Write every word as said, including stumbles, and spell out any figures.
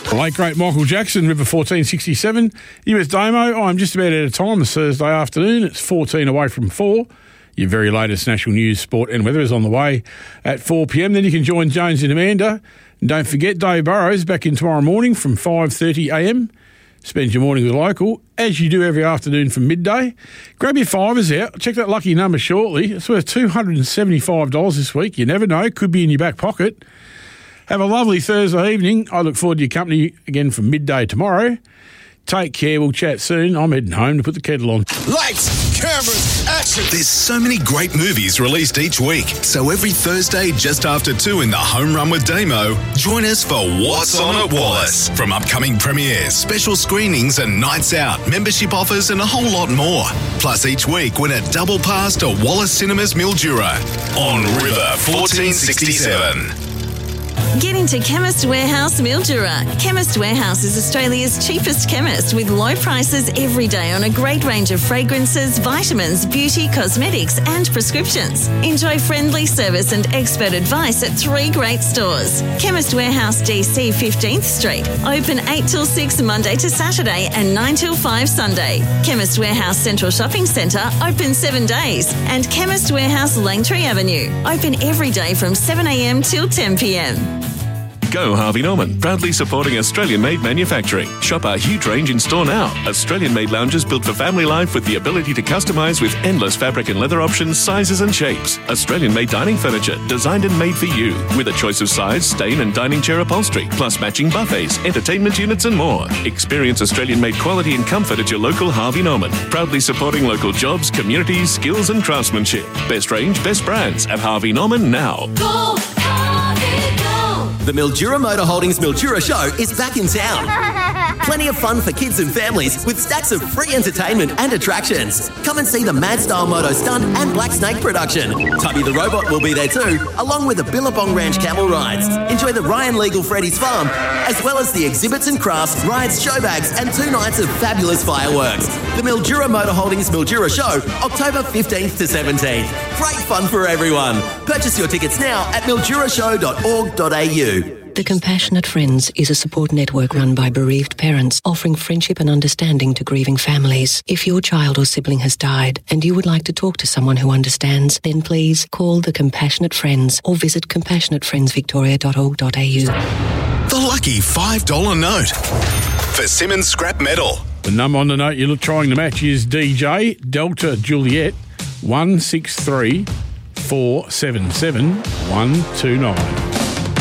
The late great Michael Jackson, River fourteen sixty-seven. U S Damo, I'm just about out of time this Thursday afternoon. It's fourteen away from four. Your very latest national news, sport and weather is on the way at four p.m. Then you can join Jones and Amanda. And don't forget, Dave Burrows back in tomorrow morning from five thirty a.m. Spend your morning with a local, as you do every afternoon from midday. Grab your fivers out. Check that lucky number shortly. It's worth two hundred seventy-five dollars this week. You never know. Could be in your back pocket. Have a lovely Thursday evening. I look forward to your company again from midday tomorrow. Take care. We'll chat soon. I'm heading home to put the kettle on. Lights, cameras, action. There's so many great movies released each week. So every Thursday just after two in the Home Run with Damo, join us for What's On at Wallace. From upcoming premieres, special screenings and nights out, membership offers and a whole lot more. Plus each week win a double pass to Wallace Cinemas Mildura on River fourteen sixty-seven. Get into Chemist Warehouse Mildura. Chemist Warehouse is Australia's cheapest chemist with low prices every day on a great range of fragrances, vitamins, beauty, cosmetics and prescriptions. Enjoy friendly service and expert advice at three great stores. Chemist Warehouse D C fifteenth Street. Open eight till six Monday to Saturday and nine till five Sunday. Chemist Warehouse Central Shopping Centre open seven days. And Chemist Warehouse Langtree Avenue. Open every day from seven a.m. till ten p.m. Go Harvey Norman, proudly supporting Australian-made manufacturing. Shop our huge range in store now. Australian-made lounges built for family life with the ability to customise with endless fabric and leather options, sizes and shapes. Australian-made dining furniture, designed and made for you, with a choice of size, stain and dining chair upholstery, plus matching buffets, entertainment units and more. Experience Australian-made quality and comfort at your local Harvey Norman, proudly supporting local jobs, communities, skills and craftsmanship. Best range, best brands at Harvey Norman now. Go! The Mildura Motor Holdings Mildura Show is back in town. Plenty of fun for kids and families with stacks of free entertainment and attractions. Come and see the Mad Style Moto Stunt and Black Snake production. Tubby the Robot will be there too, along with the Billabong Ranch camel rides. Enjoy the Ryan Legal Freddy's Farm, as well as the exhibits and crafts, rides, show bags and two nights of fabulous fireworks. The Mildura Motor Holdings Mildura Show, October fifteenth to seventeenth. Great fun for everyone. Purchase your tickets now at mildura show dot org dot a u. The Compassionate Friends is a support network run by bereaved parents, offering friendship and understanding to grieving families. If your child or sibling has died and you would like to talk to someone who understands, then please call the Compassionate Friends or visit compassionate friends victoria dot org dot a u. The lucky five dollar note for Simmons Scrap Metal. The number on the note you're trying to match is D J Delta Juliet one six three four seven seven one two nine.